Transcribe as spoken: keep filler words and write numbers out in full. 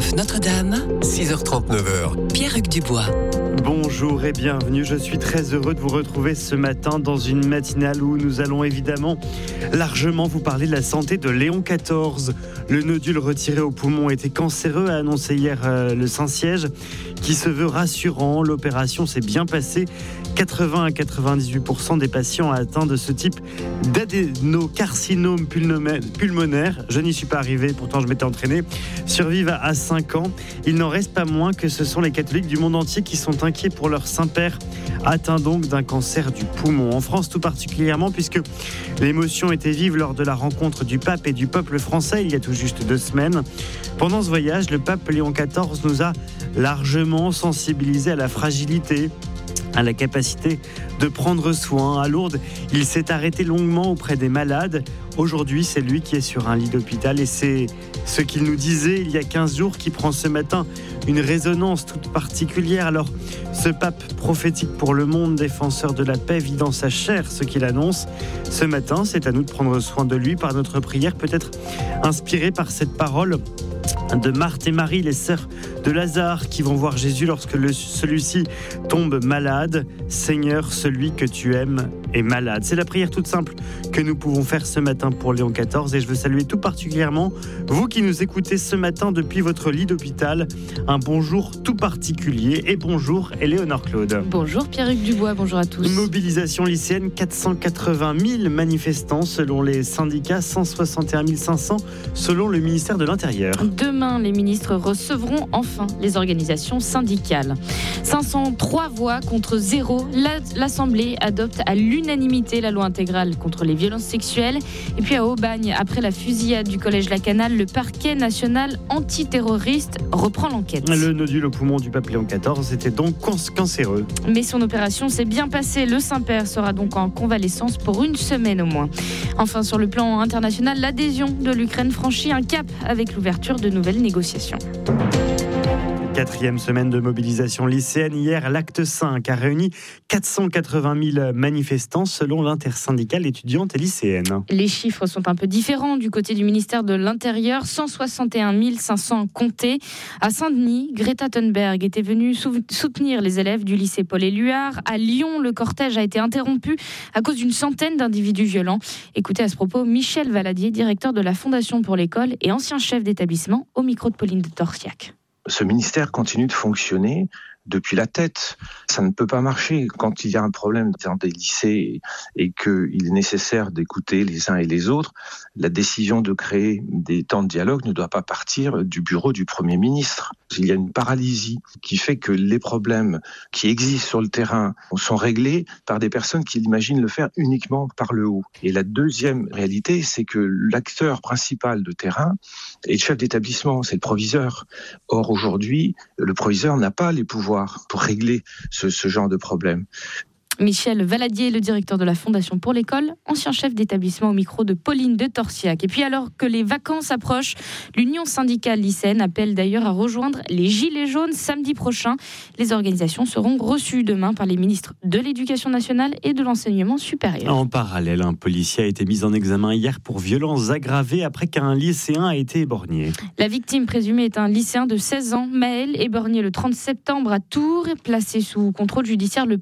Christophe Notre-Dame, six heures trente, neuf heures. Pierre-Hugues Dubois. Bonjour et bienvenue, je suis très heureux de vous retrouver ce matin dans une matinale où nous allons évidemment largement vous parler de la santé de Léon quatorze. Le nodule retiré au poumon était cancéreux, a annoncé hier euh, le Saint-Siège, qui se veut rassurant. L'opération s'est bien passée. quatre-vingts à quatre-vingt-dix-huit pour cent des patients atteints de ce type d'adénocarcinome pulmonaire, je n'y suis pas arrivé, pourtant je m'étais entraîné, survivent à cinq ans. Il n'en reste pas moins que ce sont les catholiques du monde entier qui sont inquiets pour leur Saint-Père, atteint donc d'un cancer du poumon. En France tout particulièrement, puisque l'émotion était vive lors de la rencontre du pape et du peuple français il y a tout juste deux semaines. Pendant ce voyage, le pape Léon quatorze nous a largement sensibilisés à la fragilité, à la capacité de prendre soin. À Lourdes, il s'est arrêté longuement auprès des malades. Aujourd'hui, c'est lui qui est sur un lit d'hôpital et c'est ce qu'il nous disait il y a quinze jours qui prend ce matin une résonance toute particulière. Alors, ce pape prophétique pour le monde, défenseur de la paix, vit dans sa chair ce qu'il annonce. Ce matin, c'est à nous de prendre soin de lui par notre prière, peut-être inspirée par cette parole de Marthe et Marie, les sœurs de Lazare, qui vont voir Jésus lorsque le, celui-ci tombe malade. Seigneur, celui que tu aimes est malade. C'est la prière toute simple que nous pouvons faire ce matin pour Léon quatorze et je veux saluer tout particulièrement vous qui nous écoutez ce matin depuis votre lit d'hôpital. Un bonjour tout particulier et bonjour Éléonore Claude. Bonjour Pierre-Hugues Dubois, bonjour à tous. Mobilisation lycéenne, quatre cent quatre-vingt mille manifestants selon les syndicats, cent soixante et un mille cinq cents selon le ministère de l'Intérieur. Demain, les ministres recevront enfin les organisations syndicales. cinq cent trois voix contre zéro. L'Assemblée adopte à l'unanimité la loi intégrale contre les violences sexuelles. Et puis à Aubagne, après la fusillade du collège Lacanal, le parquet national antiterroriste reprend l'enquête. Le nodule au poumon du pape Léon quatorze était donc cancéreux. Mais son opération s'est bien passée. Le Saint-Père sera donc en convalescence pour une semaine au moins. Enfin, sur le plan international, l'adhésion de l'Ukraine franchit un cap avec l'ouverture de nouvelles négociations. Quatrième semaine de mobilisation lycéenne. Hier, l'acte cinq a réuni quatre cent quatre-vingt mille manifestants selon l'intersyndicale étudiante et lycéenne. Les chiffres sont un peu différents du côté du ministère de l'Intérieur. cent soixante et un mille cinq cents comptés. À Saint-Denis, Greta Thunberg était venue soutenir les élèves du lycée Paul-Éluard. À Lyon, le cortège a été interrompu à cause d'une centaine d'individus violents. Écoutez à ce propos Michel Valadier, directeur de la Fondation pour l'école et ancien chef d'établissement, au micro de Pauline de Torsiac. Ce ministère continue de fonctionner depuis la tête. Ça ne peut pas marcher quand il y a un problème dans des lycées et qu'il est nécessaire d'écouter les uns et les autres. La décision de créer des temps de dialogue ne doit pas partir du bureau du Premier ministre. Il y a une paralysie qui fait que les problèmes qui existent sur le terrain sont réglés par des personnes qui imaginent le faire uniquement par le haut. Et la deuxième réalité, c'est que l'acteur principal de terrain est le chef d'établissement, c'est le proviseur. Or, aujourd'hui, le proviseur n'a pas les pouvoirs pour régler ce, ce genre de problème. Michel Valadier, le directeur de la Fondation pour l'école, ancien chef d'établissement au micro de Pauline de Torsiac. Et puis alors que les vacances approchent, l'Union syndicale lycéenne appelle d'ailleurs à rejoindre les Gilets jaunes samedi prochain. Les organisations seront reçues demain par les ministres de l'Éducation nationale et de l'Enseignement supérieur. En parallèle, un policier a été mis en examen hier pour violences aggravées après qu'un lycéen a été éborgné. La victime présumée est un lycéen de seize ans, Maël, éborgné le trente septembre à Tours. Placé sous contrôle judiciaire, le